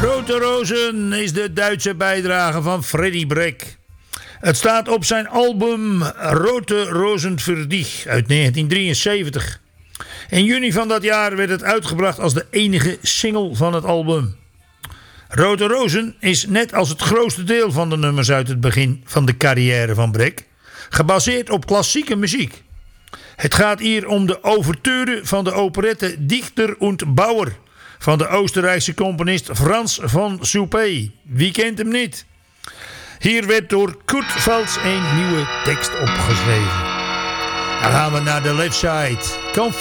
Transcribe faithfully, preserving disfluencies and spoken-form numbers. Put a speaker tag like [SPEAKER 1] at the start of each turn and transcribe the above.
[SPEAKER 1] Rote Rozen is de Duitse bijdrage van Freddy Breck. Het staat op zijn album Rote Rozen für dich uit negentien drieënzeventig. In juni van dat jaar werd het uitgebracht als de enige single van het album. Rote Rozen is net als het grootste deel van de nummers uit het begin van de carrière van Breck gebaseerd op klassieke muziek. Het gaat hier om de ouverture van de operette Dichter und Bauer van de Oostenrijkse componist Frans von Suppé. Wie kent hem niet? Hier werd door Kurt Waltz een nieuwe tekst opgeschreven. Dan gaan we naar de left side. Confess.